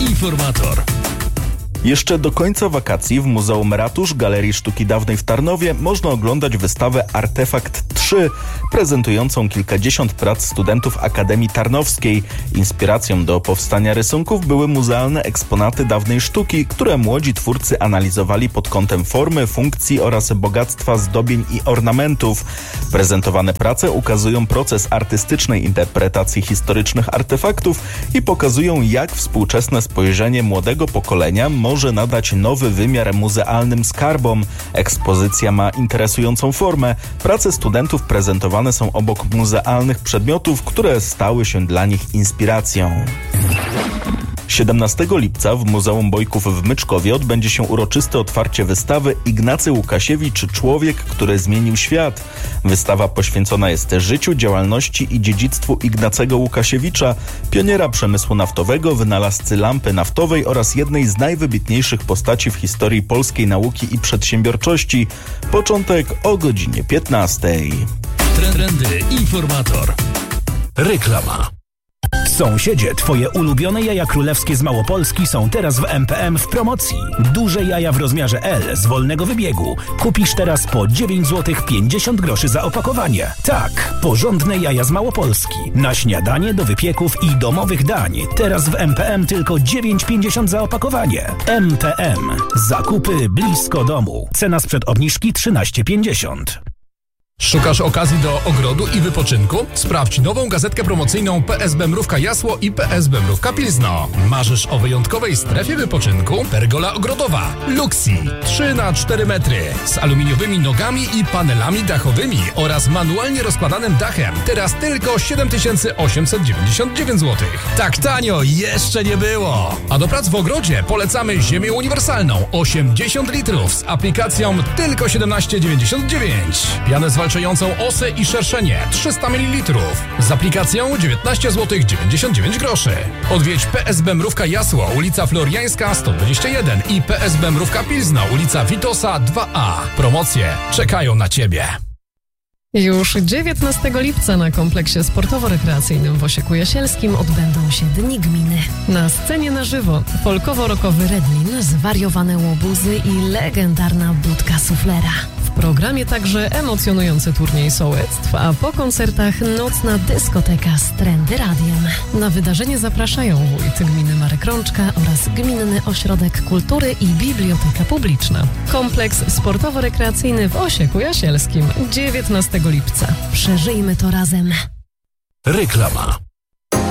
informator. Jeszcze do końca wakacji w Muzeum Ratusz Galerii Sztuki Dawnej w Tarnowie można oglądać wystawę Artefakt 3, prezentującą kilkadziesiąt prac studentów Akademii Tarnowskiej. Inspiracją do powstania rysunków były muzealne eksponaty dawnej sztuki, które młodzi twórcy analizowali pod kątem formy, funkcji oraz bogactwa zdobień i ornamentów. Prezentowane prace ukazują proces artystycznej interpretacji historycznych artefaktów i pokazują, jak współczesne spojrzenie młodego pokolenia może nadać nowy wymiar muzealnym skarbom. Ekspozycja ma interesującą formę. Prace studentów prezentowane są obok muzealnych przedmiotów, które stały się dla nich inspiracją. 17 lipca w Muzeum Bojków w Myczkowie odbędzie się uroczyste otwarcie wystawy Ignacy Łukasiewicz – Człowiek, który zmienił świat. Wystawa poświęcona jest życiu, działalności i dziedzictwu Ignacego Łukasiewicza, pioniera przemysłu naftowego, wynalazcy lampy naftowej oraz jednej z najwybitniejszych postaci w historii polskiej nauki i przedsiębiorczości. Początek o godzinie 15. Trendy informator. Reklama. Sąsiedzie, twoje ulubione jaja królewskie z Małopolski są teraz w MPM w promocji. Duże jaja w rozmiarze L z wolnego wybiegu. Kupisz teraz po 9 zł 50 groszy za opakowanie. Tak, porządne jaja z Małopolski. Na śniadanie, do wypieków i domowych dań. Teraz w MPM tylko 9,50 za opakowanie. MPM. Zakupy blisko domu. Cena sprzed obniżki 13,50. Szukasz okazji do ogrodu i wypoczynku? Sprawdź nową gazetkę promocyjną PSB Mrówka Jasło i PSB Mrówka Pilzno. Marzysz o wyjątkowej strefie wypoczynku? Pergola ogrodowa Luxi 3x4 metry z aluminiowymi nogami i panelami dachowymi oraz manualnie rozkładanym dachem. Teraz tylko 7899 zł. Tak tanio jeszcze nie było! A do prac w ogrodzie polecamy ziemię uniwersalną 80 litrów z aplikacją tylko 17,99. Pianę zwalczającą osę i szerszenie 300 ml z aplikacją 19 zł 99 groszy. Odwiedź PSB Mrówka Jasło, ulica Floriańska 121 i PSB Mrówka Pilzno, ulica Witosa 2A. Promocje czekają na Ciebie. Już 19 lipca na kompleksie sportowo-rekreacyjnym w Osieku Jasielskim odbędą się Dni Gminy. Na scenie na żywo folkowo-rockowy Redlin, zwariowane łobuzy i legendarna budka suflera. W programie także emocjonujący turniej sołectw, a po koncertach nocna dyskoteka z Trendy Radiem. Na wydarzenie zapraszają wójt gminy Marek Rączka oraz Gminny Ośrodek Kultury i Biblioteka Publiczna. Kompleks sportowo-rekreacyjny w Osieku Jasielskim 19 lipca. Przeżyjmy to razem. Reklama.